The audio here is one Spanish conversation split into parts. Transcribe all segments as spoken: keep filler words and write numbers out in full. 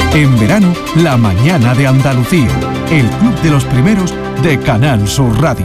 En verano, La Mañana de Andalucía, el club de los primeros de Canal Sur Radio.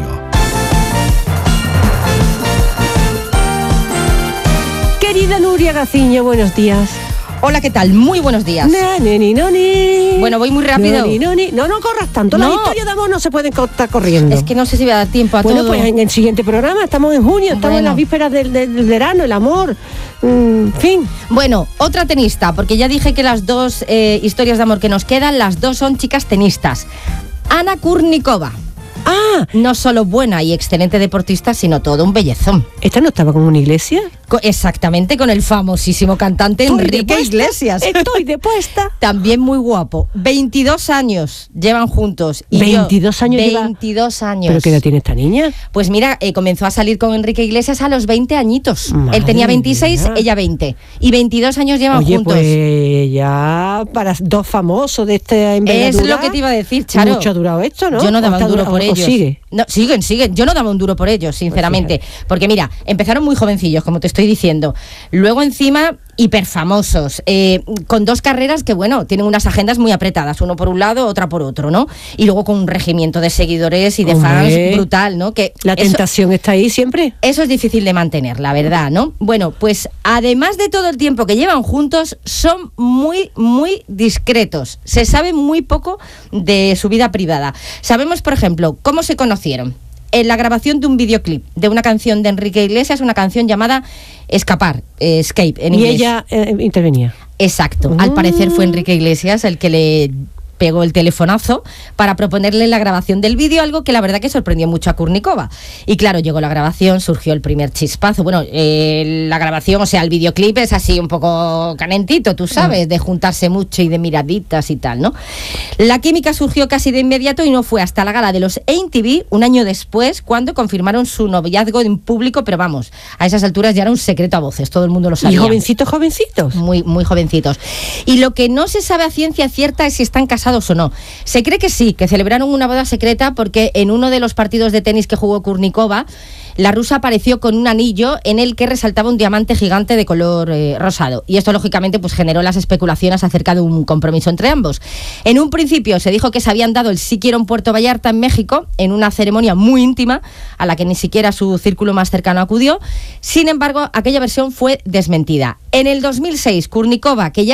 Querida Nuria Gaciño, buenos días. Hola, ¿qué tal? Muy buenos días. Na, ni, ni, no, ni. Bueno, voy muy rápido. No, ni, no, ni. no, no corras tanto. No. Las historias de amor no se pueden estar corriendo. Es que no sé si voy a dar tiempo a bueno, todo. Bueno, pues en el siguiente programa, estamos en junio, estamos Bueno. en las vísperas del, del, del verano, el amor, en fin. Bueno, otra tenista, porque ya dije que las dos eh, historias de amor que nos quedan, las dos son chicas tenistas. Ana Kurnikova. Ah, No solo buena y excelente deportista, sino todo un bellezón. ¿esta no estaba con una iglesia? Co- exactamente, con el famosísimo cantante Estoy Enrique depuesta, Iglesias. Estoy depuesta. También muy guapo. veintidós años llevan juntos. Y veintidós yo, años lleva- veintidós años. ¿Pero qué edad tiene esta niña? Pues mira, eh, comenzó a salir con Enrique Iglesias a los veinte añitos. Madre Él tenía veintiséis, mía. ella veinte. Y veintidós años llevan Oye, juntos. pues ya para dos famosos de esta envergadura. Es lo que te iba a decir, Charo. Mucho ha durado esto, ¿no? Yo no ¿O daba un está duro dura- por o ellos. sigue? No, siguen, siguen. Yo no daba un duro por ellos, sinceramente. Porque mira, empezaron muy jovencillos, como te estoy diciendo. Luego encima, hiperfamosos. Eh, con dos carreras que, bueno, tienen unas agendas muy apretadas. Uno por un lado, otra por otro, ¿no? Y luego con un regimiento de seguidores y de Hombre, fans brutal, ¿no? Que La eso- tentación está ahí siempre. Eso es difícil de mantener, la verdad, ¿no? Bueno, pues además de todo el tiempo que llevan juntos, son muy, muy discretos. Se sabe muy poco de su vida privada. Sabemos, por ejemplo, cómo se conocieron. En la grabación de un videoclip de una canción de Enrique Iglesias, una canción llamada Escapar, eh, Escape en Y inglés. ella eh, intervenía. Exacto. Ah. Al parecer fue Enrique Iglesias el que le pegó el telefonazo para proponerle la grabación del vídeo, algo que la verdad que sorprendió mucho a Kurnikova. Y claro, llegó la grabación, surgió el primer chispazo. Bueno, eh, la grabación, o sea, el videoclip es así un poco canentito, tú sabes, de juntarse mucho y de miraditas y tal, ¿no? La química surgió casi de inmediato y no fue hasta la gala de los M T V, un año después, cuando confirmaron su noviazgo en público, pero vamos, a esas alturas ya era un secreto a voces, todo el mundo lo sabía. Y jovencitos, jovencitos. Muy, muy jovencitos. Y lo que no se sabe a ciencia cierta es si están casados o no. Se cree que sí, que celebraron una boda secreta porque en uno de los partidos de tenis que jugó Kurnikova, la rusa apareció con un anillo en el que resaltaba un diamante gigante de color eh, rosado. Y esto, lógicamente, pues generó las especulaciones acerca de un compromiso entre ambos. En un principio se dijo que se habían dado el sí quiero en Puerto Vallarta, en México, en una ceremonia muy íntima, a la que ni siquiera su círculo más cercano acudió. Sin embargo, aquella versión fue desmentida. En el dos mil seis, Kurnikova, que ya